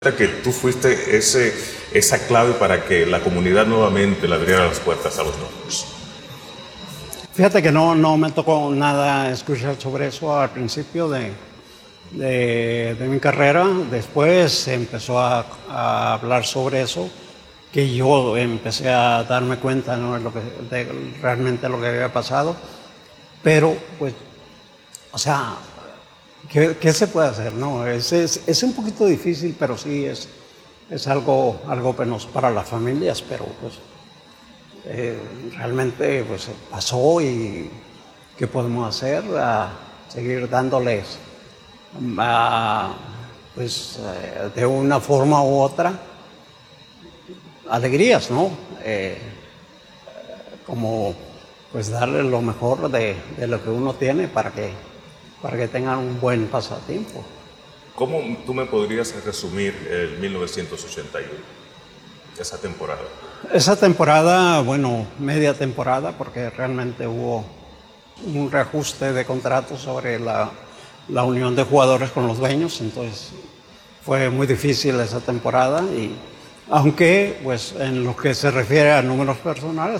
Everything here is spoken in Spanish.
Que tú fuiste esa clave para que la comunidad nuevamente le abriera las puertas a los Dodgers. Fíjate que no me tocó nada escuchar sobre eso al principio de mi carrera. Después se empezó a hablar sobre eso, que yo empecé a darme cuenta, ¿no?, de realmente lo que había pasado. Pero, pues, o sea, ¿qué se puede hacer? ¿No? Es un poquito difícil, pero sí es algo penoso para las familias, pero pues realmente pues pasó y ¿qué podemos hacer? Seguir dándoles pues de una forma u otra alegrías, ¿no? Como pues darles lo mejor de lo que uno tiene para que tengan un buen pasatiempo. ¿Cómo tú me podrías resumir el 1981, esa temporada? Esa temporada, bueno, media temporada, porque realmente hubo un reajuste de contratos sobre la unión de jugadores con los dueños, entonces fue muy difícil esa temporada, y aunque pues en lo que se refiere a números personales